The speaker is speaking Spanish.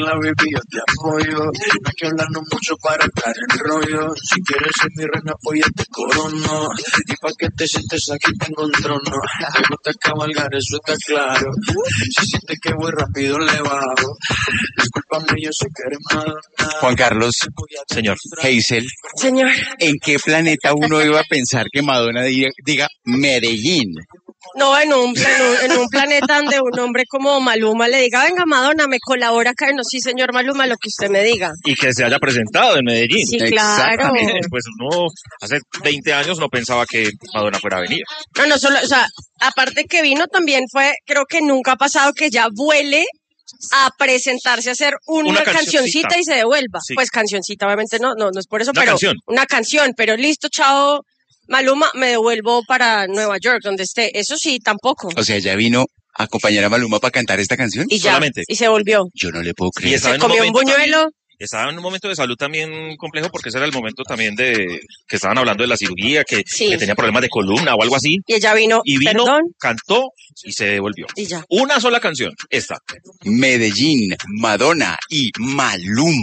La baby, yo te apoyo. No hay que hablarnos mucho para estar en rollo. Si quieres ser mi reina, pues ya te corono. Y pa' que te sientes aquí tengo un trono. Me gusta cabalgar, eso está claro. Si sientes que voy rápido, le bajo. Discúlpame, yo sé que eres Madonna. Juan Carlos, Señor. Hazel, Señor. ¿en qué planeta uno iba a pensar que Madonna diga Medellín? No, en un planeta donde un hombre como Maluma le diga, venga Madonna, me colabora acá. No, sí señor Maluma, lo que usted me diga. Y que se haya presentado en Medellín. Sí, claro. Pues uno hace 20 años no pensaba que Madonna fuera a venir. No solo, o sea, aparte que vino también fue, creo que nunca ha pasado que ya vuele a presentarse a hacer una cancioncita y se devuelva. Sí. Pues cancioncita, obviamente no es por eso, pero una canción, pero listo, chao. Maluma, me devuelvo para Nueva York, donde esté. Eso sí, tampoco. O sea, ya vino a acompañar a Maluma para cantar esta canción. Y ya, solamente. Y se volvió. Yo no le puedo creer. Y se comió un buñuelo. Estaba en un momento de salud también complejo porque ese era el momento también de que estaban hablando de la cirugía, que tenía problemas de columna o algo así. Y ella vino, cantó y se devolvió. Y ya. Una sola canción, esta. Medellín, Madonna y Maluma.